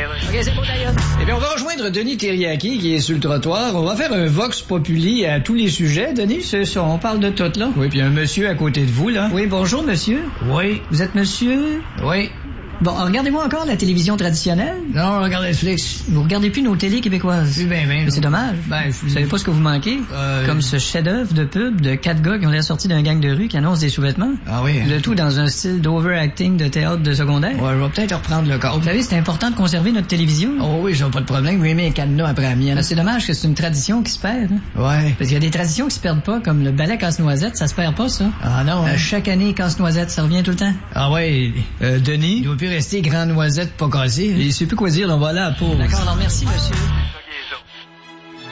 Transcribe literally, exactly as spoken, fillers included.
OK, c'est bon, d'ailleurs. Eh bien, on va rejoindre Denis Terriaki, qui est sur le trottoir. On va faire un vox populi à tous les sujets. Denis, c'est ça, on parle de tout, là. Oui, puis un monsieur à côté de vous, là. Oui, bonjour, monsieur. Oui. Vous êtes monsieur? Oui. Bon, regardez-vous encore la télévision traditionnelle? Non, on regarde Netflix. Vous regardez plus nos télés québécoises? Oui, ben, ben. C'est dommage. Ben, je... Vous savez pas ce que vous manquez? Euh... Comme ce chef-d'œuvre de pub de quatre gars qui ont l'air sortis d'un gang de rue qui annonce des sous-vêtements. Ah oui. Le tout dans un style d'overacting de théâtre de secondaire. Ouais, je vais peut-être reprendre le corps. Vous savez, c'est important de conserver notre télévision. Oh oui, j'ai pas de problème. Oui, mais un cadenas après la mienne. C'est dommage que c'est une tradition qui se perd. Hein? Ouais. Parce qu'il y a des traditions qui se perdent pas, comme le ballet casse-noisette, ça se perd pas, ça. Ah non. Euh, chaque année, casse-noisette, ça revient tout le temps. Ah ouais. Euh, Denis? Il doit plus rester grand noisette pas cassé. Il sait plus quoi dire, on va là pour. D'accord, alors merci, monsieur.